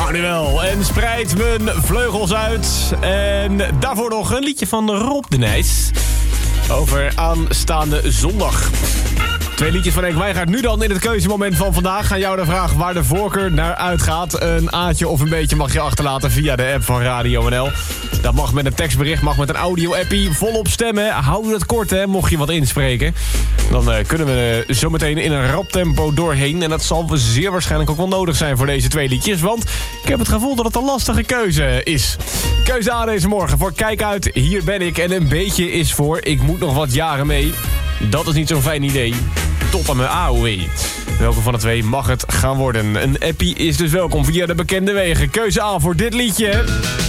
Manuel en spreid mijn vleugels uit. En daarvoor nog een liedje van Rob de Nijs over aanstaande zondag. 2 liedjes van Henk Wijngaard. Nu dan in het keuzemoment van vandaag. Aan jou de vraag waar de voorkeur naar uitgaat. Een aatje of een beetje mag je achterlaten via de app van Radio NL. Dat mag met een tekstbericht, mag met een audio-appie. Volop stemmen. Hou het kort, hè, mocht je wat inspreken. Dan kunnen we zometeen in een rap tempo doorheen. En dat zal zeer waarschijnlijk ook wel nodig zijn voor deze 2 liedjes. Want ik heb het gevoel dat het een lastige keuze is. Keuze A deze morgen voor Kijk uit, hier ben ik. En een beetje is voor ik moet nog wat jaren mee. Dat is niet zo'n fijn idee. Tot aan mijn AOW. Welke van de 2 mag het gaan worden? Een appie is dus welkom via de bekende wegen. Keuze A voor dit liedje.